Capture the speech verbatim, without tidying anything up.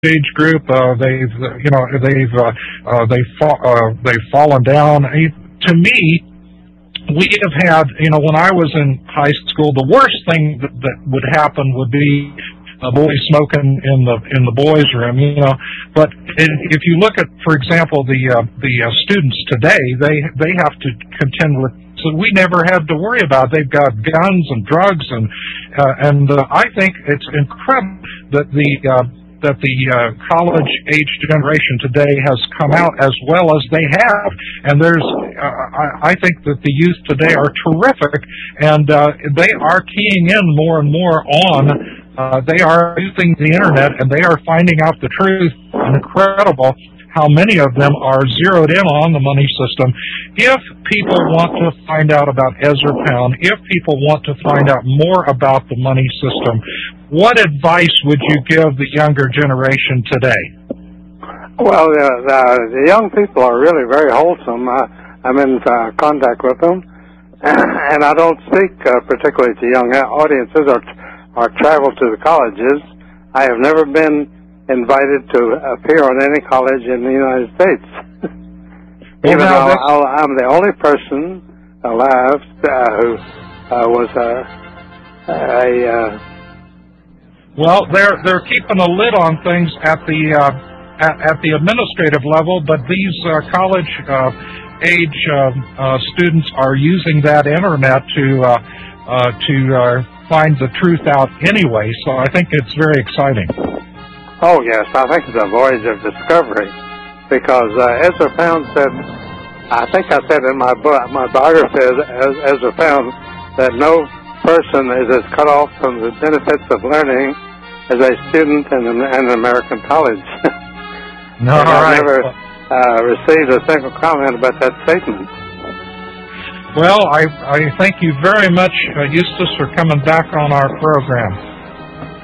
age group. Uh, they've, you know, they've uh, uh, they've fa- uh, they've fallen down. To me, we have had, you know, when I was in high school, the worst thing that, that would happen would be a boy smoking in the in the boys' room, you know. But if you look at, for example, the uh, the uh, students today, they they have to contend with. So we never have to worry about. They've got guns and drugs, and uh, and uh, I think it's incredible that the uh, that the uh, college-age generation today has come out as well as they have. And there's, uh, I, I think that the youth today are terrific, and uh, they are keying in more and more on. Uh, they are using the internet, and they are finding out the truth. Incredible how many of them are zeroed in on the money system. If people want to find out about Ezra Pound, if people want to find out more about the money system, what advice would you give the younger generation today? Well, uh, the, the young people are really very wholesome. Uh, I'm in uh, contact with them, and I don't speak uh, particularly to young audiences or, or travel to the colleges. I have never been invited to appear on any college in the United States. Well, Even now, though I'll, I'm the only person alive uh, who uh, was a, a uh, well, they're they're keeping a lid on things at the uh, at, at the administrative level, but these uh, college uh, age uh, uh, students are using that internet to uh, uh, to uh, find the truth out anyway. So I think it's very exciting. Oh, yes, I think it's a voyage of discovery, because uh, Ezra Pound said, I think I said in my book, my biography as, as Ezra Pound, that no person is as cut off from the benefits of learning as a student in an, in an American college. No, and all I've right. never uh, received a single comment about that statement. Well, I, I thank you very much, uh, Eustace, for coming back on our program.